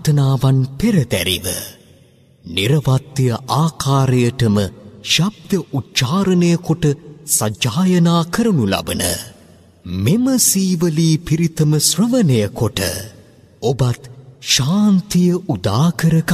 ප්‍රාර්ථනාවන් පෙරදැරිව නිර්වත්‍ය ආකාරයටම ශබ්ද උච්චාරණය කොට සජ්ජායනා කරනු ලබන මෙම සීවලී පිරිතම ශ්‍රවණය කොට ඔබත් ශාන්තිය උදාකර